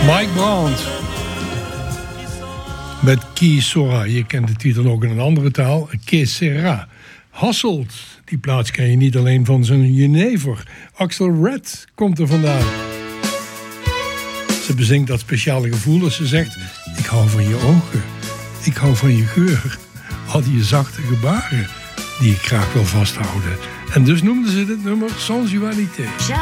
Mike Brandt met Qui Sera. Je kent de titel ook in een andere taal. Que sera. Hasselt. Die plaats ken je niet alleen van zijn jenever. Axel Red komt er vandaan. Ze bezingt dat speciale gevoel als ze zegt: ik hou van je ogen. Ik hou van je geur. Al die zachte gebaren die ik graag wil vasthouden. En dus noemden ze dit nummer Sensualité.